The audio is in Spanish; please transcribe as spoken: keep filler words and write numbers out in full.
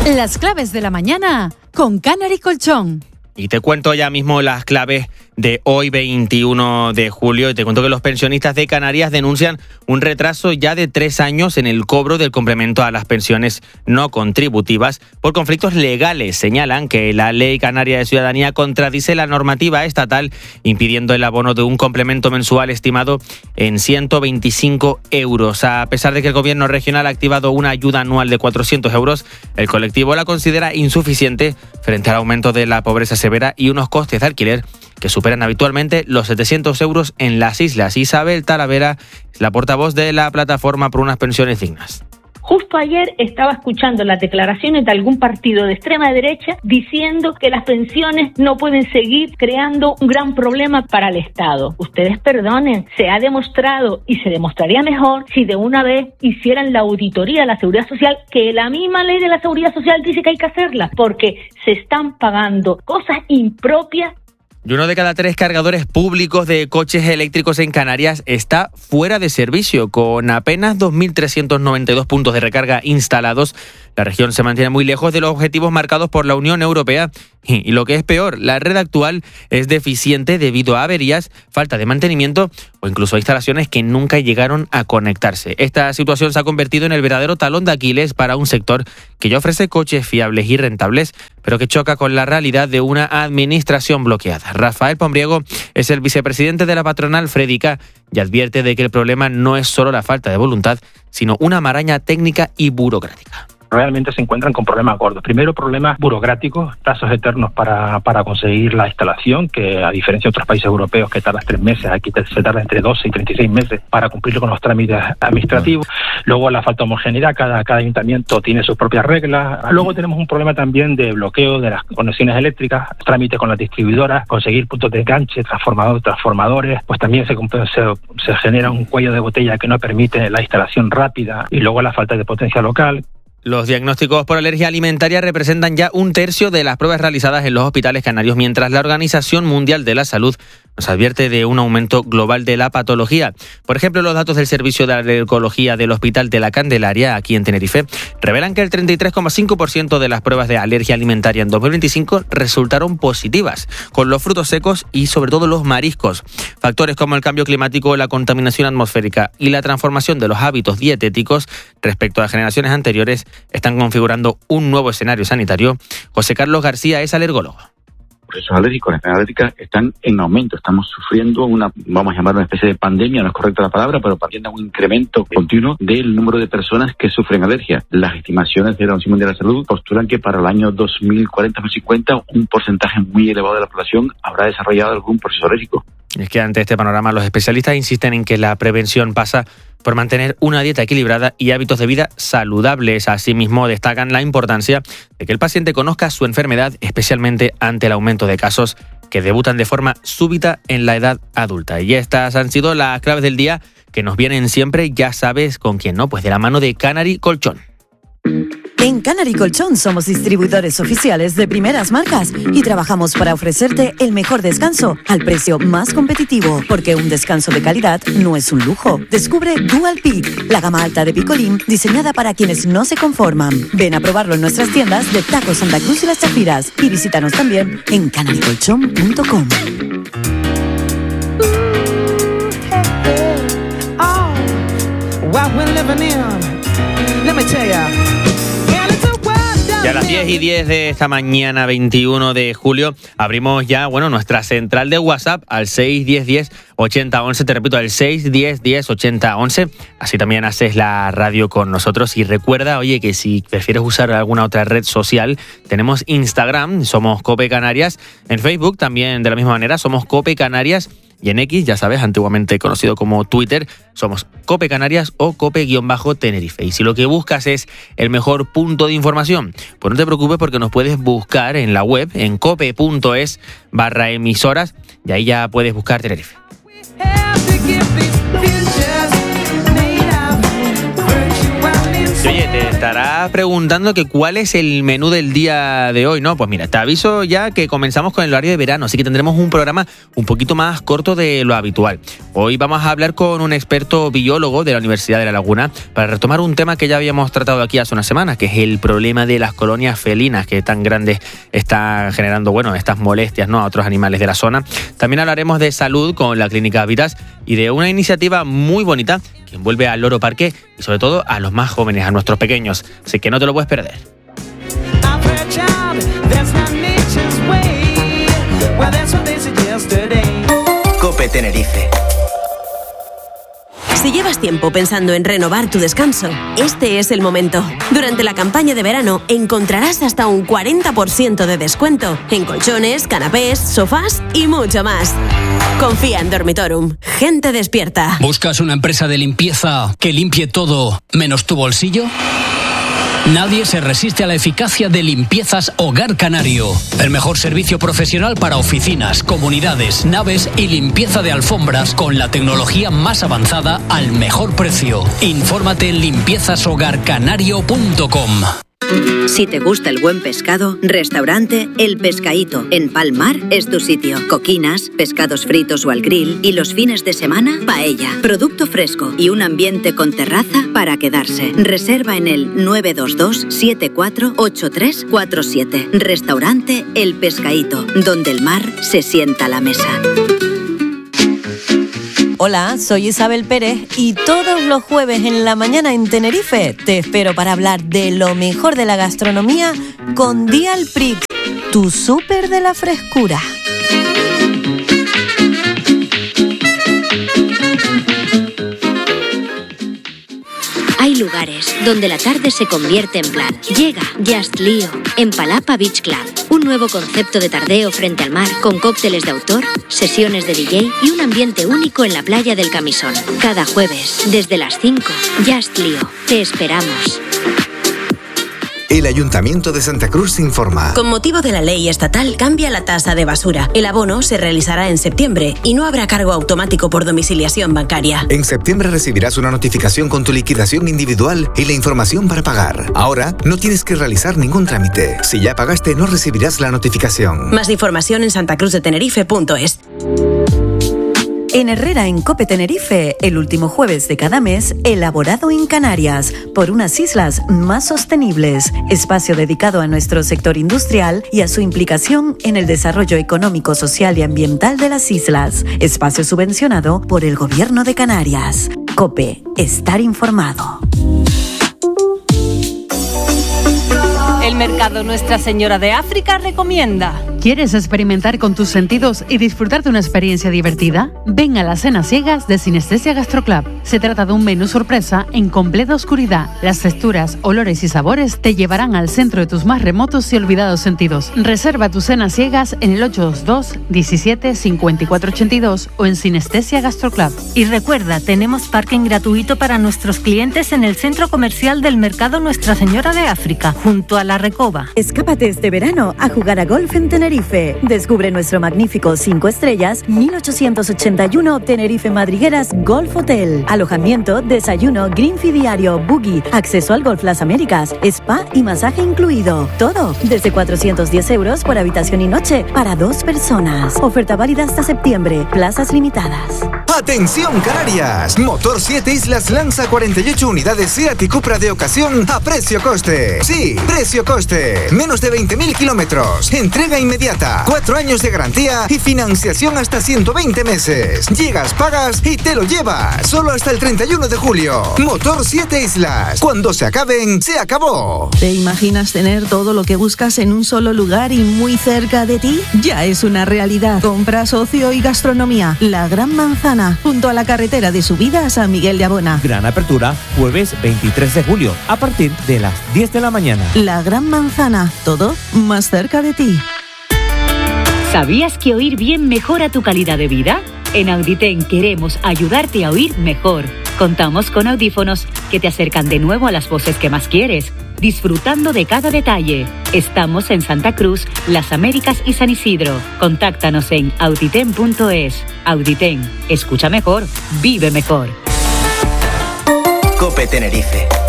Las claves de la mañana con Canary Colchón. Y te cuento ya mismo las claves de hoy, veintiuno de julio, y te cuento que los pensionistas de Canarias denuncian un retraso ya de tres años en el cobro del complemento a las pensiones no contributivas por conflictos legales. Señalan que la Ley Canaria de Ciudadanía contradice la normativa estatal, impidiendo el abono de un complemento mensual estimado en ciento veinticinco euros. A pesar de que el gobierno regional ha activado una ayuda anual de cuatrocientos euros, el colectivo la considera insuficiente frente al aumento de la pobreza severa y unos costes de alquiler que superan habitualmente los setecientos euros en las islas. Isabel Talavera es la portavoz de la Plataforma por unas Pensiones Dignas. Justo ayer estaba escuchando las declaraciones de algún partido de extrema derecha diciendo que las pensiones no pueden seguir creando un gran problema para el Estado. Ustedes perdonen, se ha demostrado y se demostraría mejor si de una vez hicieran la auditoría de la Seguridad Social, que la misma ley de la Seguridad Social dice que hay que hacerla, porque se están pagando cosas impropias. Y uno de cada tres cargadores públicos de coches eléctricos en Canarias está fuera de servicio. Con apenas dos mil trescientos noventa y dos puntos de recarga instalados, la región se mantiene muy lejos de los objetivos marcados por la Unión Europea. Y, y lo que es peor, la red actual es deficiente debido a averías, falta de mantenimiento o incluso a instalaciones que nunca llegaron a conectarse. Esta situación se ha convertido en el verdadero talón de Aquiles para un sector que ya ofrece coches fiables y rentables, pero que choca con la realidad de una administración bloqueada. Rafael Pombriego es el vicepresidente de la patronal Fredica y advierte de que el problema no es solo la falta de voluntad, sino una maraña técnica y burocrática. Realmente se encuentran con problemas gordos. Primero, problemas burocráticos, plazos eternos para, para conseguir la instalación, que a diferencia de otros países europeos que tardan tres meses, aquí se tarda entre doce y treinta y seis meses para cumplir con los trámites administrativos. Luego, la falta de homogeneidad, cada, cada ayuntamiento tiene sus propias reglas. Luego tenemos un problema también de bloqueo de las conexiones eléctricas, trámites con las distribuidoras, conseguir puntos de enganche, transformadores, transformadores, pues también se, se, se genera un cuello de botella que no permite la instalación rápida, y luego la falta de potencia local. Los diagnósticos por alergia alimentaria representan ya un tercio de las pruebas realizadas en los hospitales canarios, mientras la Organización Mundial de la Salud nos advierte de un aumento global de la patología. Por ejemplo, los datos del Servicio de Alergología del Hospital de la Candelaria, aquí en Tenerife, revelan que el treinta y tres coma cinco por ciento de las pruebas de alergia alimentaria en dos mil veinticinco resultaron positivas, con los frutos secos y sobre todo los mariscos. Factores como el cambio climático, la contaminación atmosférica y la transformación de los hábitos dietéticos respecto a generaciones anteriores están configurando un nuevo escenario sanitario. José Carlos García es alergólogo. Procesos alérgicos, las alérgicas están en aumento. Estamos sufriendo una, vamos a llamar una especie de pandemia, no es correcta la palabra, pero partiendo de un incremento continuo del número de personas que sufren alergia. Las estimaciones de la Organización Mundial de la Salud postulan que para el año dos mil cuarenta dos mil cincuenta un porcentaje muy elevado de la población habrá desarrollado algún proceso alérgico. Es que ante este panorama los especialistas insisten en que la prevención pasa por mantener una dieta equilibrada y hábitos de vida saludables. Asimismo, destacan la importancia de que el paciente conozca su enfermedad, especialmente ante el aumento de casos que debutan de forma súbita en la edad adulta. Y estas han sido las claves del día que nos vienen siempre, ya sabes con quién, ¿no? Pues de la mano de Canary Colchón. En Canary Colchón somos distribuidores oficiales de primeras marcas y trabajamos para ofrecerte el mejor descanso al precio más competitivo, porque un descanso de calidad no es un lujo. Descubre Dual Peak, la gama alta de Picolín diseñada para quienes no se conforman. Ven a probarlo en nuestras tiendas de Taco Santa Cruz y Las Chapiras y visítanos también en canary colchón punto com. Y a las diez y diez de esta mañana, veintiuno de julio, abrimos ya, bueno, nuestra central de WhatsApp al seis diez diez ochenta once. Te repito, al seis diez diez ochenta once. Así también haces la radio con nosotros. Y recuerda, oye, que si prefieres usar alguna otra red social, tenemos Instagram, somos Cope Canarias. En Facebook también, de la misma manera, somos Cope Canarias. Y en X, ya sabes, antiguamente conocido como Twitter, somos Cope Canarias o Cope-Tenerife. Y si lo que buscas es el mejor punto de información, pues no te preocupes porque nos puedes buscar en la web, en cope.es barra emisoras, y ahí ya puedes buscar Tenerife. Oye, te estarás preguntando que cuál es el menú del día de hoy, ¿no? Pues mira, te aviso ya que comenzamos con el horario de verano, así que tendremos un programa un poquito más corto de lo habitual. Hoy vamos a hablar con un experto biólogo de la Universidad de La Laguna para retomar un tema que ya habíamos tratado aquí hace una semana, que es el problema de las colonias felinas, que tan grandes están generando, bueno, estas molestias, ¿no?, a otros animales de la zona. También hablaremos de salud con la Clínica Habitas y de una iniciativa muy bonita que envuelve al loro parque y sobre todo a los más jóvenes, a nuestros pequeños. Así que no te lo puedes perder. COPE Tenerife. Si llevas tiempo pensando en renovar tu descanso, este es el momento. Durante la campaña de verano encontrarás hasta un cuarenta por ciento de descuento en colchones, canapés, sofás y mucho más. Confía en Dormitorum. Gente despierta. ¿Buscas una empresa de limpieza que limpie todo menos tu bolsillo? Nadie se resiste a la eficacia de Limpiezas Hogar Canario. El mejor servicio profesional para oficinas, comunidades, naves y limpieza de alfombras con la tecnología más avanzada al mejor precio. Infórmate en limpiezas hogar canario punto com. Si te gusta el buen pescado, Restaurante El Pescaíto en Palmar es tu sitio. Coquinas, pescados fritos o al grill y los fines de semana, paella. Producto fresco y un ambiente con terraza para quedarse. Reserva en el nueve dos dos siete cuatro ocho tres cuatro siete. Restaurante El Pescaíto, donde el mar se sienta a la mesa. Hola, soy Isabel Pérez y todos los jueves en la mañana en Tenerife te espero para hablar de lo mejor de la gastronomía con Dial Prix, tu súper de la frescura. Hay lugares donde la tarde se convierte en plan. Llega Just Lío en Palapa Beach Club. Un nuevo concepto de tardeo frente al mar con cócteles de autor, sesiones de D J y un ambiente único en la playa del Camisón. Cada jueves, desde las cinco, Just Lío. Te esperamos. El Ayuntamiento de Santa Cruz informa. Con motivo de la ley estatal cambia la tasa de basura. El abono se realizará en septiembre y no habrá cargo automático por domiciliación bancaria. En septiembre recibirás una notificación con tu liquidación individual y la información para pagar. Ahora no tienes que realizar ningún trámite. Si ya pagaste, no recibirás la notificación. Más información en santacruz de tenerife punto es. En Herrera, en COPE Tenerife, el último jueves de cada mes, elaborado en Canarias, por unas islas más sostenibles. Espacio dedicado a nuestro sector industrial y a su implicación en el desarrollo económico, social y ambiental de las islas. Espacio subvencionado por el Gobierno de Canarias. COPE, estar informado. El Mercado Nuestra Señora de África recomienda. ¿Quieres experimentar con tus sentidos y disfrutar de una experiencia divertida? Ven a las cenas ciegas de Sinestesia Gastroclub. Se trata de un menú sorpresa en completa oscuridad. Las texturas, olores y sabores te llevarán al centro de tus más remotos y olvidados sentidos. Reserva tus cenas ciegas en el ocho dos dos diecisiete cincuenta y cuatro ochenta y dos o en Sinestesia Gastroclub. Y recuerda, tenemos parking gratuito para nuestros clientes en el centro comercial del Mercado Nuestra Señora de África, junto a la Recoba. Escápate este verano a jugar a golf en Tenerife. Descubre nuestro magnífico cinco estrellas mil ochocientos ochenta y uno Tenerife Madrigueras Golf Hotel. Alojamiento, desayuno, green fee diario, buggy, acceso al Golf Las Américas, spa y masaje incluido. Todo desde cuatrocientos diez euros por habitación y noche para dos personas. Oferta válida hasta septiembre. Plazas limitadas. ¡Atención, Canarias! Motor siete Islas lanza cuarenta y ocho unidades Seat y Cupra de ocasión a precio-coste. Sí, precio-coste. Menos de veinte mil kilómetros. Entrega inmediata. Cuatro años de garantía y financiación hasta ciento veinte meses. Llegas, pagas y te lo llevas. Solo hasta el treinta y uno de julio. Motor siete Islas. Cuando se acaben, se acabó. ¿Te imaginas tener todo lo que buscas en un solo lugar y muy cerca de ti? Ya es una realidad. Compras, ocio y gastronomía. La Gran Manzana, junto a la carretera de subida a San Miguel de Abona. Gran apertura, jueves veintitrés de julio, a partir de las diez de la mañana. La Gran Manzana, todo más cerca de ti. ¿Sabías que oír bien mejora tu calidad de vida? En Auditen queremos ayudarte a oír mejor. Contamos con audífonos que te acercan de nuevo a las voces que más quieres, disfrutando de cada detalle. Estamos en Santa Cruz, Las Américas y San Isidro. Contáctanos en auditen punto es. Auditen, escucha mejor, vive mejor. COPE Tenerife.